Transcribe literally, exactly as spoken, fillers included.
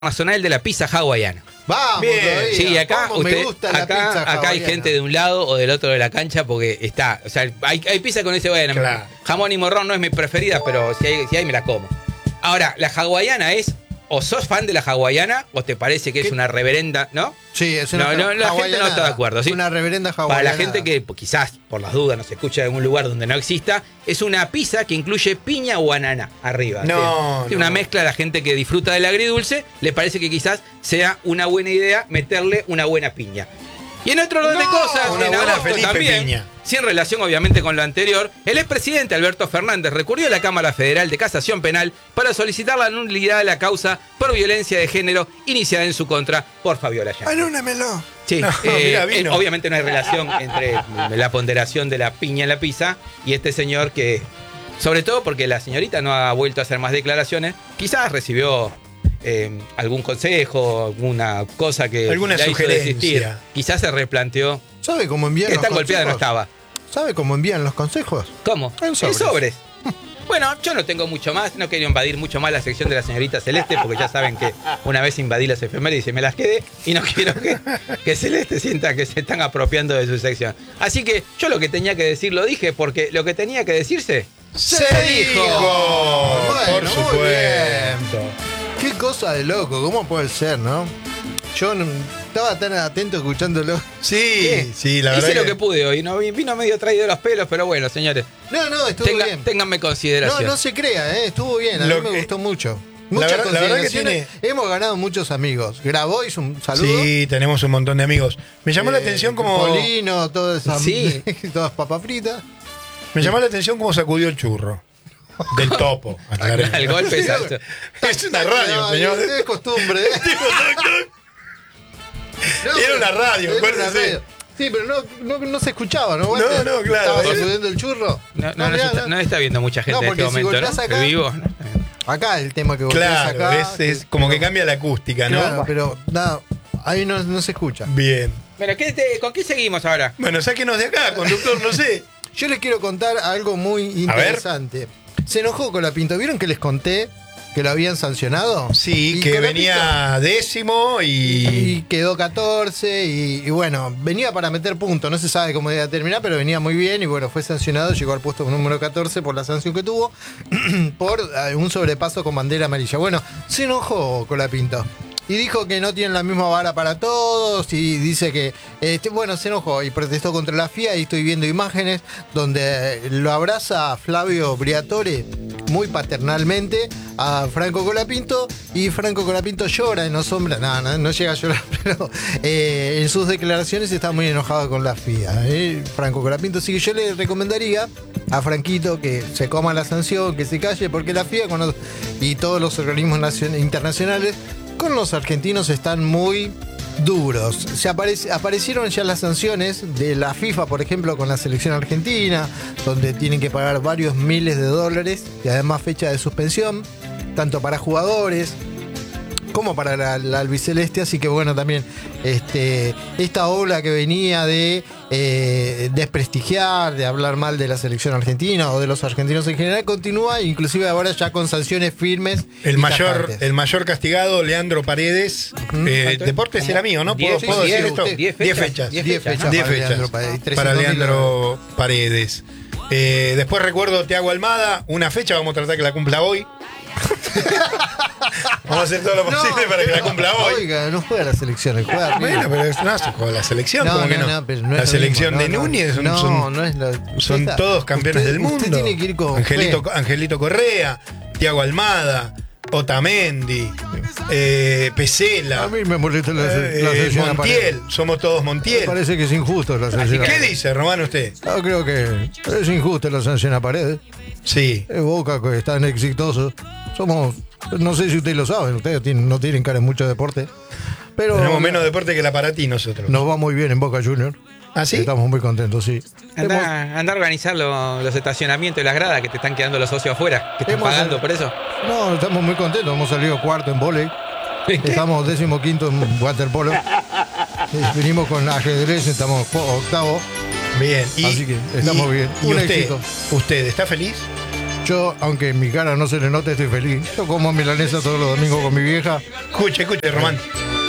Nacional de la pizza hawaiana. Vamos, bien. Todavía. Sí, acá, ¿Cómo usted, me gusta la acá, pizza acá hay hawaiana? gente de un lado o del otro de la cancha porque está, o sea, hay, hay pizza con ese bueno, claro. jamón y morrón no es mi preferida, pero si hay, si hay me la como. Ahora, la hawaiana es, o sos fan de la hawaiana o te parece que ¿Qué? es una reverenda, ¿no? Sí, es una No, no, la gente no está de acuerdo, ¿sí? Una reverenda hawaiana. Para la gente que pues, quizás por las dudas nos escucha de algún lugar donde no exista, es una pizza que incluye piña o ananá arriba. No, ¿sí? no. Una mezcla, la gente que disfruta del agridulce, le parece que quizás sea una buena idea meterle una buena piña. Y en otro orden de No, cosas, una en buena agosto Felipe también, Piña. sin relación obviamente con lo anterior, el expresidente Alberto Fernández recurrió a la Cámara Federal de Casación Penal para solicitar la nulidad de la causa por violencia de género iniciada en su contra por Fabiola Yáñez. Anúnamelo. Sí, No, eh, mirá, vino. eh, obviamente no hay relación entre la ponderación de la piña en la pizza y este señor que, sobre todo porque la señorita no ha vuelto a hacer más declaraciones, quizás recibió eh, algún consejo, alguna cosa que Alguna la hizo sugerencia. desistir. Quizás se replanteó ¿Sabe cómo envían que los tan golpeada no consejos? estaba. ¿Sabe cómo envían los consejos? ¿Cómo? En sobres. Bueno, yo no tengo mucho más, no quiero invadir mucho más la sección de la señorita Celeste, porque ya saben que una vez invadí las efemérides y me las quedé, y no quiero que, que Celeste sienta que se están apropiando de su sección. Así que yo lo que tenía que decir lo dije, porque lo que tenía que decirse, ¡se dijo! Bueno, Por muy supuesto. Qué cosa de loco, ¿cómo puede ser, no? Yo no, estaba tan atento escuchándolo. Sí, ¿qué? sí, la hice verdad lo que pude hoy, no vino medio traído de los pelos, pero bueno, señores, No, no, estuvo tenga- bien. ténganme No, consideración. no se crea, ¿eh? Estuvo bien, a Lo mí me que- gustó mucho. La Muchas verdad- la verdad que consideraciones. Hemos ganado muchos amigos. Grabó, hizo un saludo. Sí, tenemos un montón de amigos. Me llamó la Eh, atención como Polino, todas esas, Sí. todas papas fritas. me llamó la atención cómo sacudió el churro del topo. El golpe es alto. Es una radio, No, señor. Es costumbre, ¿eh? No, Era una radio, era una acuérdese. radio. Sí, pero no, no, no se escuchaba, ¿no? No, no, claro. ¿Estaba Era- sacudiendo el churro? No, no, no, mirá, se está, no está viendo mucha gente No, en porque este si momento, golpeás ¿no? acá- En vivo. Acá el tema que golpeas Claro, acá. es, es como que cambia la acústica, ¿no? Claro, pero nada, ahí no, no se escucha. Bien. Bueno, ¿qué te- ¿con qué seguimos ahora? Bueno, sáquenos de acá, conductor, no sé. Yo les quiero contar algo muy A ver. interesante. Se enojó con la Pinto. ¿Vieron que les conté que lo habían sancionado? Sí, Y que con la venía décimo Y y... quedó catorce y, y bueno, venía para meter puntos, no se sabe cómo iba a terminar, pero venía muy bien y bueno, fue sancionado, llegó al puesto número catorce por la sanción que tuvo, por eh, un sobrepaso con bandera amarilla. Bueno, se enojó Colapinto y dijo que no tienen la misma vara para todos y dice que, este, bueno, se enojó y protestó contra la F I A y estoy viendo imágenes donde lo abraza Flavio Briatore muy paternalmente a Franco Colapinto y Franco Colapinto llora en los hombros, no, no, no llega a llorar, pero eh, en sus declaraciones está muy enojado con la F I A, ¿eh? Franco Colapinto, así que yo le recomendaría a Franquito que se coma la sanción, que se calle, porque la F I A con los- y todos los organismos nacion- internacionales con los argentinos están muy duros. Se aparece- aparecieron ya las sanciones de la FIFA, por ejemplo, con la selección argentina, donde tienen que pagar varios miles de dólares y además fecha de suspensión, tanto para jugadores como para la, la albiceleste, así que bueno, también este, esta ola que venía de eh, desprestigiar, de hablar mal de la selección argentina o de los argentinos en general, continúa, inclusive ahora ya con sanciones firmes. El y mayor, tajantes. el mayor castigado, Leandro Paredes. Eh, ¿Cuánto? Deportes ¿Cómo? era mío, ¿no? ¿Puedo, Diez, puedo sí, decir sí, esto? usted. Diez Diez fechas. fechas. diez fechas Diez para fechas Leandro Paredes, para trescientos mil Leandro Paredes. Eh, después recuerdo Thiago Almada, una fecha, vamos a tratar que la cumpla hoy. Vamos a hacer todo lo posible para que la cumpla hoy. Oiga, no juega la selección, juega Bueno, pero es- no se juega la selección, No, ¿cómo que no, no? no, pero no es la lo selección mismo, de no, no. Núñez son, No, son- no es la- son usted está- todos campeones usted- del mundo. usted tiene que ir con Angelito, fe. Angelito Correa, Thiago Almada, Otamendi, eh, Pesela, A mí me molesta la, eh, la selección Montiel, somos todos Me Montiel. parece que es injusto la sanción. ¿Qué dice, Román, usted? Yo creo que es injusta la sanción a Paredes. Sí. Es Boca que están exitosos. Somos, no sé si ustedes lo saben, ustedes tienen- no tienen cara en mucho deporte. Pero Tenemos menos deporte que la para ti nosotros. nos va muy bien en Boca Juniors. ¿Ah, sí? Estamos muy contentos, sí. Hemos- Anda, anda a organizar lo- los estacionamientos y las gradas que te están quedando los socios afuera, que están Hemos- pagando por eso. no, estamos muy contentos. Hemos salido cuarto en vóley. Estamos décimo quinto en waterpolo. Eh, Venimos con ajedrez, estamos octavo. Bien. Y, Así que estamos y- bien. ¿Y Un usted, éxito. usted está feliz? Yo, aunque en mi cara no se le note, estoy feliz. Yo como milanesa todos los domingos con mi vieja. Escuche, escuche, Román.